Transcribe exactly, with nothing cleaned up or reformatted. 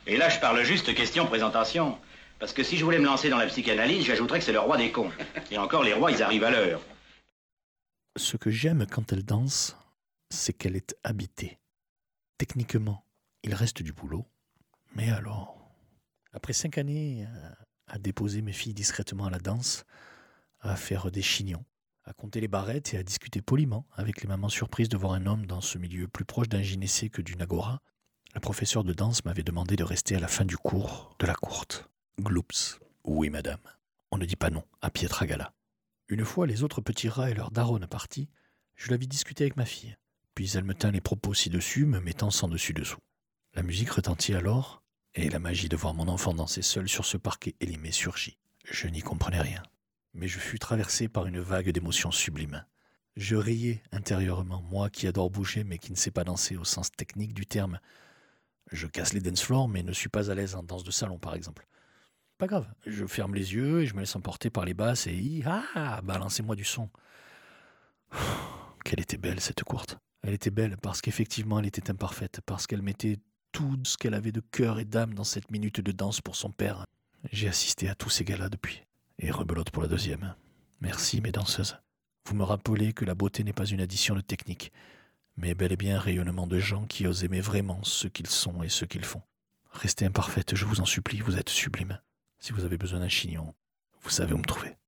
Et là, je parle juste question présentation. Parce que si je voulais me lancer dans la psychanalyse, j'ajouterais que c'est le roi des cons. Et encore, les rois, ils arrivent à l'heure. Ce que j'aime quand elle danse, c'est qu'elle est habitée. Techniquement, il reste du boulot. Mais alors, après cinq années à, à déposer mes filles discrètement à la danse, à faire des chignons, à compter les barrettes et à discuter poliment avec les mamans surprises de voir un homme dans ce milieu plus proche d'un gynécée que d'une agora, le professeur de danse m'avait demandé de rester à la fin du cours de la courte. Gloops. Oui, madame. On ne dit pas non à Pietragala. Une fois les autres petits rats et leur daronne partis, je l'avais discuté avec ma fille. Puis elle me tint les propos ci-dessus, me mettant sans dessus-dessous. La musique retentit alors, et la magie de voir mon enfant danser seul sur ce parquet élimé surgit. Je n'y comprenais rien. Mais je fus traversé par une vague d'émotions sublimes. Je riais intérieurement, moi qui adore bouger mais qui ne sais pas danser au sens technique du terme. Je casse les dance floors mais ne suis pas à l'aise en danse de salon par exemple. Pas grave, je ferme les yeux et je me laisse emporter par les basses et ah, balancez-moi du son. Qu'elle était belle cette courte. Elle était belle parce qu'effectivement elle était imparfaite, parce qu'elle mettait tout ce qu'elle avait de cœur et d'âme dans cette minute de danse pour son père. J'ai assisté à tous ces galas depuis. Et rebelote pour la deuxième. Merci mes danseuses. Vous me rappelez que la beauté n'est pas une addition de technique, mais bel et bien un rayonnement de gens qui osent aimer vraiment ce qu'ils sont et ce qu'ils font. Restez imparfaite, je vous en supplie, vous êtes sublime. Si vous avez besoin d'un chignon, vous savez où me trouver.